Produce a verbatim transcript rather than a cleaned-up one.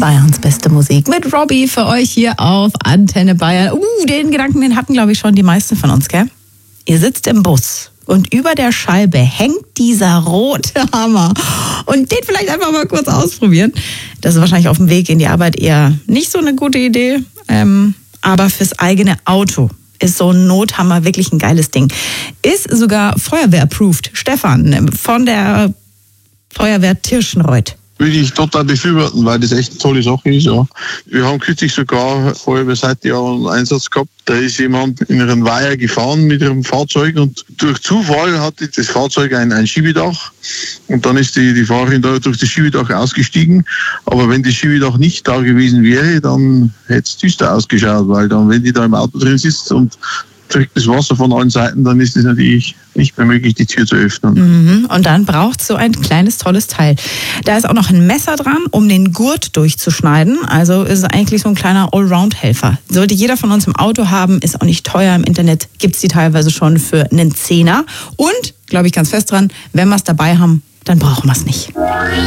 Bayerns beste Musik mit Robbie für euch hier auf Antenne Bayern. Uh, den Gedanken, den hatten, glaube ich, schon die meisten von uns, gell? Ihr sitzt im Bus und über der Scheibe hängt dieser rote Hammer. Und den vielleicht einfach mal kurz ausprobieren. Das ist wahrscheinlich auf dem Weg in die Arbeit eher nicht so eine gute Idee. Ähm, aber fürs eigene Auto ist so ein Nothammer wirklich ein geiles Ding. Ist sogar Feuerwehr-approved. Stefan von der Feuerwehr Tirschenreuth. Würde ich total befürworten, weil das echt eine tolle Sache ist. Ja. Wir haben kürzlich sogar Feuerwehrseite ja einen Einsatz gehabt. Da ist jemand in einen Weiher gefahren mit ihrem Fahrzeug und durch Zufall hatte das Fahrzeug ein, ein Schiebedach und dann ist die, die Fahrerin da durch das Schiebedach ausgestiegen. Aber wenn das Schiebedach nicht da gewesen wäre, dann hätte es düster ausgeschaut, weil dann, wenn die da im Auto drin sitzt und trägt das Wasser von allen Seiten, dann ist es natürlich nicht mehr möglich, die Tür zu öffnen. Mhm. Und dann braucht es so ein kleines, tolles Teil. Da ist auch noch ein Messer dran, um den Gurt durchzuschneiden. Also ist es eigentlich so ein kleiner Allround-Helfer. Sollte jeder von uns im Auto haben, ist auch nicht teuer. Im Internet gibt es die teilweise schon für einen Zehner. Und, glaube ich ganz fest dran, wenn wir es dabei haben, dann brauchen wir es nicht.